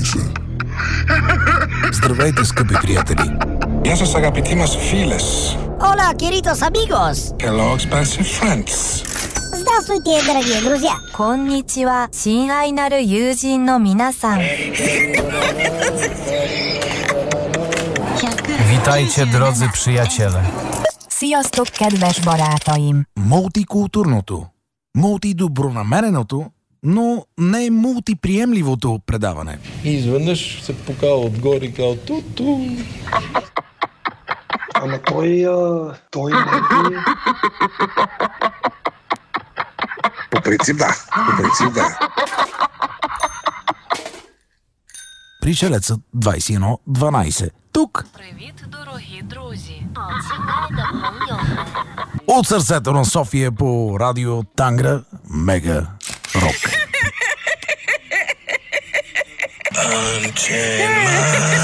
12. Здравейте, скъпи приятели! Γεια σας αγαπητοί μας φίλες. Hola, queridos amigos! Hello, expensive friends. Здравствуйте, дорогие друзья! こんにちは、親愛なる友人の皆さん。 Witajcie, drodzy przyjaciele. Sziasztok, kedves barátaim! Мултикултурното, мултидобронамереното, но не мултиприемливото предаване. И изведнъж се покава отгоре и казва ту-ту. Ама той не е... По принцип да. Пришелецът 2112. Тук. Привіт, дорогі друзі. От сърцето на София по радио Тангра Мега Рок. Unchain my